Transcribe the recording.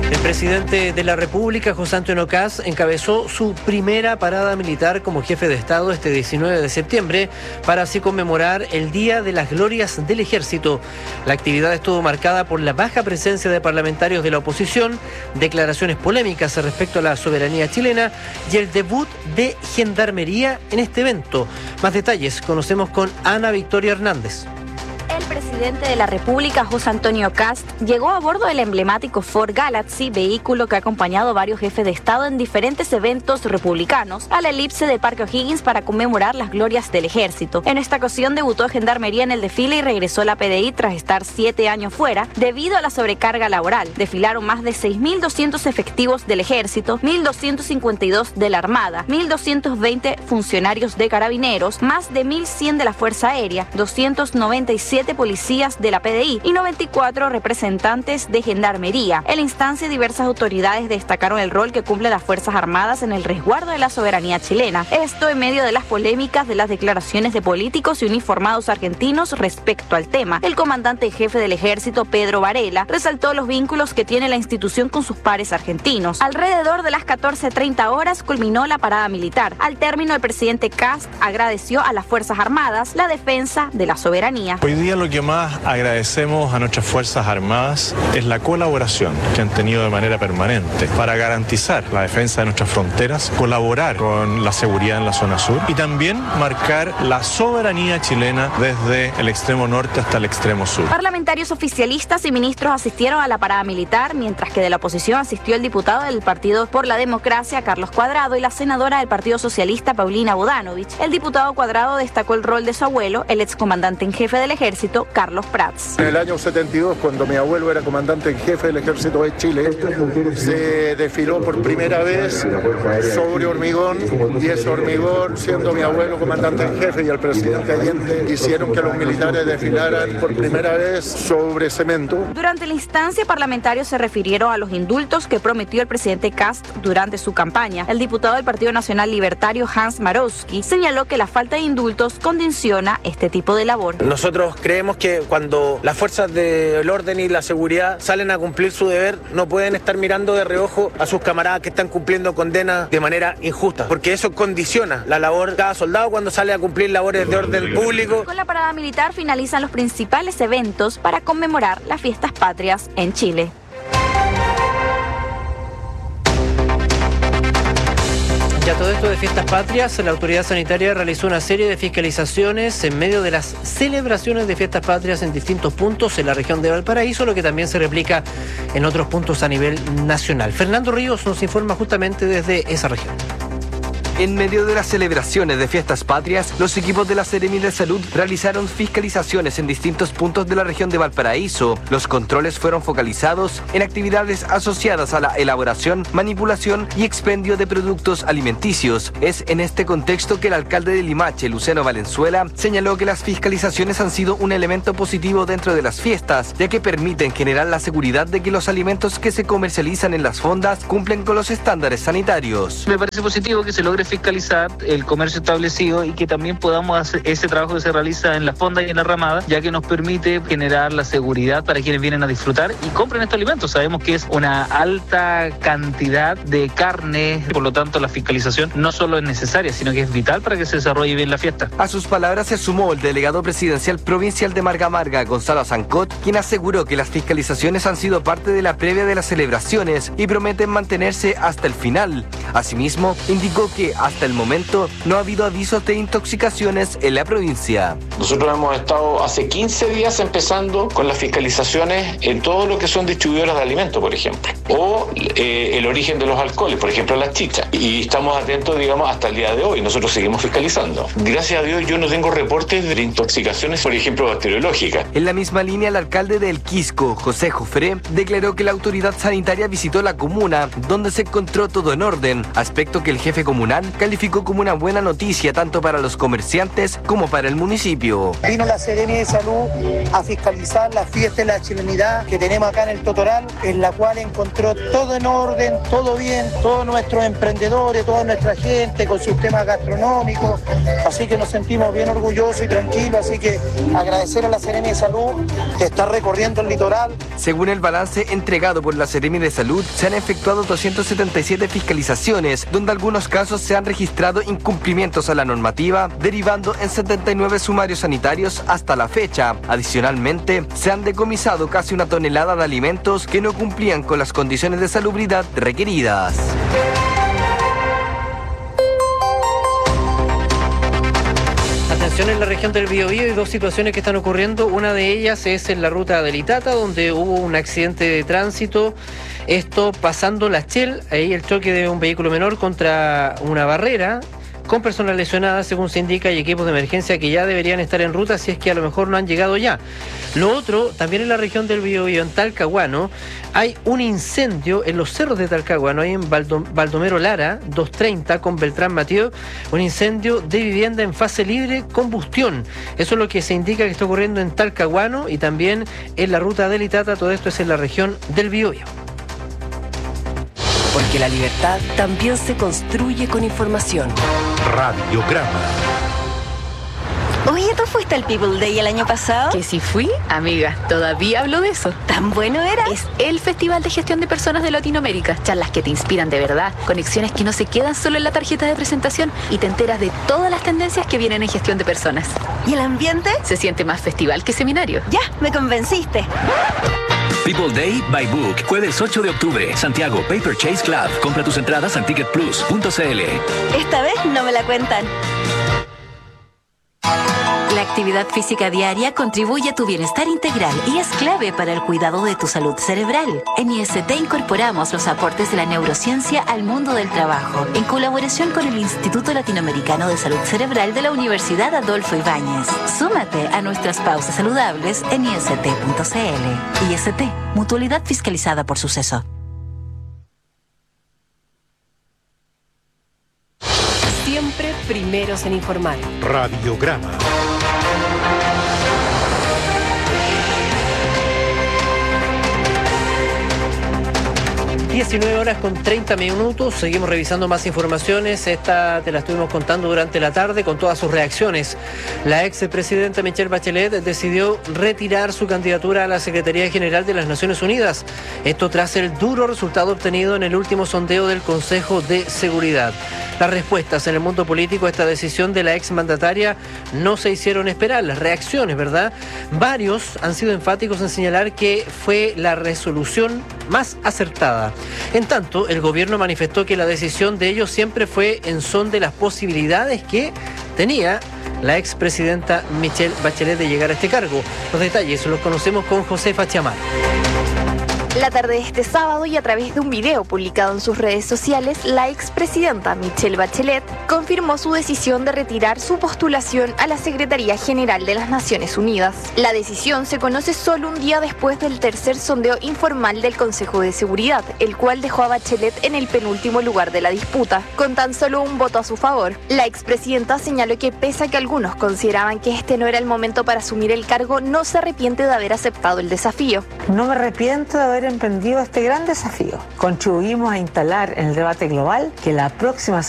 El presidente de la República, José Antonio Kast, encabezó su primera parada militar como jefe de Estado este 19 de septiembre para así conmemorar el Día de las Glorias del Ejército. La actividad estuvo marcada por la baja presencia de parlamentarios de la oposición, declaraciones polémicas respecto a la soberanía chilena y el debut de Gendarmería en este evento. Más detalles conocemos con Ana Victoria Hernández. El presidente de la República, José Antonio Kast, llegó a bordo del emblemático Ford Galaxy, vehículo que ha acompañado a varios jefes de Estado en diferentes eventos republicanos, a la elipse del Parque O'Higgins para conmemorar las glorias del Ejército. En esta ocasión debutó Gendarmería en el desfile y regresó a la PDI tras estar 7 años fuera debido a la sobrecarga laboral. Desfilaron más de 6.200 efectivos del Ejército, 1.252 de la Armada, 1.220 funcionarios de Carabineros, más de 1.100 de la Fuerza Aérea, 297 policías de la PDI y 94 representantes de Gendarmería. En la instancia, diversas autoridades destacaron el rol que cumplen las Fuerzas Armadas en el resguardo de la soberanía chilena. Esto en medio de las polémicas de las declaraciones de políticos y uniformados argentinos respecto al tema. El comandante en jefe del Ejército, Pedro Varela, resaltó los vínculos que tiene la institución con sus pares argentinos. Alrededor de las 14:30 horas culminó la parada militar. Al término, el presidente Kast agradeció a las Fuerzas Armadas la defensa de la soberanía. Hoy día lo que más agradecemos a nuestras Fuerzas Armadas es la colaboración que han tenido de manera permanente para garantizar la defensa de nuestras fronteras, colaborar con la seguridad en la zona sur y también marcar la soberanía chilena desde el extremo norte hasta el extremo sur. Parlamentarios oficialistas y ministros asistieron a la parada militar, mientras que de la oposición asistió el diputado del Partido por la Democracia, Carlos Cuadrado, y la senadora del Partido Socialista, Paulina Bodanovich. El diputado Cuadrado destacó el rol de su abuelo, el excomandante en jefe del Ejército, Carlos Prats. En el año 72, cuando mi abuelo era comandante en jefe del Ejército de Chile, se desfiló por primera vez sobre hormigón, y ese hormigón, siendo mi abuelo comandante en jefe y el presidente Allende, hicieron que los militares desfilaran por primera vez sobre cemento. Durante la instancia, parlamentarios se refirieron a los indultos que prometió el presidente Kast durante su campaña. El diputado del Partido Nacional Libertario, Hans Marowski, señaló que la falta de indultos condiciona este tipo de labor. Nosotros creemos que cuando las fuerzas del orden y la seguridad salen a cumplir su deber, no pueden estar mirando de reojo a sus camaradas que están cumpliendo condenas de manera injusta, porque eso condiciona la labor de cada soldado cuando sale a cumplir labores de orden público. Con la parada militar finalizan los principales eventos para conmemorar las fiestas patrias en Chile. Ya todo esto de fiestas patrias, la autoridad sanitaria realizó una serie de fiscalizaciones en medio de las celebraciones de fiestas patrias en distintos puntos en la región de Valparaíso, lo que también se replica en otros puntos a nivel nacional. Fernando Ríos nos informa justamente desde esa región. En medio de las celebraciones de fiestas patrias, los equipos de la Seremi de Salud realizaron fiscalizaciones en distintos puntos de la región de Valparaíso. Los controles fueron focalizados en actividades asociadas a la elaboración, manipulación y expendio de productos alimenticios. Es en este contexto que el alcalde de Limache, Luciano Valenzuela, señaló que las fiscalizaciones han sido un elemento positivo dentro de las fiestas, ya que permiten generar la seguridad de que los alimentos que se comercializan en las fondas cumplen con los estándares sanitarios. Me parece positivo que se logre fiscalizar el comercio establecido y que también podamos hacer ese trabajo que se realiza en la fonda y en la ramada, ya que nos permite generar la seguridad para quienes vienen a disfrutar y compren estos alimentos. Sabemos que es una alta cantidad de carne, por lo tanto la fiscalización no solo es necesaria, sino que es vital para que se desarrolle bien la fiesta. A sus palabras se sumó el delegado presidencial provincial de Marga Marga, Gonzalo Azancot, quien aseguró que las fiscalizaciones han sido parte de la previa de las celebraciones y prometen mantenerse hasta el final. Asimismo, indicó que hasta el momento no ha habido avisos de intoxicaciones en la provincia. Nosotros hemos estado hace 15 días empezando con las fiscalizaciones en todo lo que son distribuidoras de alimentos, por ejemplo, o el origen de los alcoholes, por ejemplo las chichas, y estamos atentos, digamos, hasta el día de hoy. Nosotros seguimos fiscalizando. Gracias a Dios yo no tengo reportes de intoxicaciones, por ejemplo, bacteriológicas. En la misma línea, el alcalde de El Quisco, José Jofré, declaró que la autoridad sanitaria visitó la comuna, donde se encontró todo en orden, aspecto que el jefe comunal Guzmán calificó como una buena noticia tanto para los comerciantes como para el municipio. Vino la Seremi de Salud a fiscalizar la fiesta de la chilenidad que tenemos acá en el Totoral, en la cual encontró todo en orden, todo bien, todos nuestros emprendedores, toda nuestra gente con sus temas gastronómicos, así que nos sentimos bien orgullosos y tranquilos, así que agradecer a la Seremi de Salud que está recorriendo el litoral. Según el balance entregado por la Seremi de Salud, se han efectuado 277 fiscalizaciones, donde en algunos casos se han registrado incumplimientos a la normativa, derivando en 79 sumarios sanitarios hasta la fecha. Adicionalmente, se han decomisado casi 1 tonelada de alimentos que no cumplían con las condiciones de salubridad requeridas. Atención, en la región del Biobío hay 2 situaciones que están ocurriendo. Una de ellas es en la ruta del Itata, donde hubo un accidente de tránsito. Esto pasando la Shell, ahí el choque de un vehículo menor contra una barrera, con personas lesionadas, según se indica, y equipos de emergencia que ya deberían estar en ruta si es que a lo mejor no han llegado ya. Lo otro, también en la región del Biobío, en Talcahuano, hay un incendio en los cerros de Talcahuano, ahí en Baldomero Lara, 230, con Beltrán Mateo, un incendio de vivienda en fase libre, combustión. Eso es lo que se indica que está ocurriendo en Talcahuano y también en la ruta del Itata. Todo esto es en la región del Biobío. Porque la libertad también se construye con información. Radiograma. Oye, ¿tú fuiste al People Day el año pasado? Que si fui, amiga, todavía hablo de eso. ¿Tan bueno era? Es el Festival de Gestión de Personas de Latinoamérica. Charlas que te inspiran de verdad, conexiones que no se quedan solo en la tarjeta de presentación y te enteras de todas las tendencias que vienen en gestión de personas. ¿Y el ambiente? Se siente más festival que seminario. Ya, me convenciste. People Day by Book, jueves 8 de octubre, Santiago, Paper Chase Club. Compra tus entradas en ticketplus.cl. Esta vez no me la cuentan. La actividad física diaria contribuye a tu bienestar integral y es clave para el cuidado de tu salud cerebral. En IST incorporamos los aportes de la neurociencia al mundo del trabajo, en colaboración con el Instituto Latinoamericano de Salud Cerebral de la Universidad Adolfo Ibáñez. Súmate a nuestras pausas saludables en ist.cl. IST, mutualidad fiscalizada por Suceso. Siempre primeros en informar. Radiograma. 19:30. Seguimos revisando más informaciones. Esta te la estuvimos contando durante la tarde con todas sus reacciones. La expresidenta Michelle Bachelet decidió retirar su candidatura a la Secretaría General de las Naciones Unidas. Esto tras el duro resultado obtenido en el último sondeo del Consejo de Seguridad. Las respuestas en el mundo político a esta decisión de la exmandataria no se hicieron esperar. Las reacciones, ¿verdad? Varios han sido enfáticos en señalar que fue la resolución más acertada. En tanto, el gobierno manifestó que la decisión de ellos siempre fue en son de las posibilidades que tenía la expresidenta Michelle Bachelet de llegar a este cargo. Los detalles los conocemos con Josefa Chamar. La tarde de este sábado y a través de un video publicado en sus redes sociales, la expresidenta Michelle Bachelet confirmó su decisión de retirar su postulación a la Secretaría General de las Naciones Unidas. La decisión se conoce solo un día después del tercer sondeo informal del Consejo de Seguridad, el cual dejó a Bachelet en el penúltimo lugar de la disputa, con tan solo un voto a su favor. La expresidenta señaló que pese a que algunos consideraban que este no era el momento para asumir el cargo, no se arrepiente de haber aceptado el desafío. No me arrepiento de haber emprendido este gran desafío. Contribuimos a instalar en el debate global que la próxima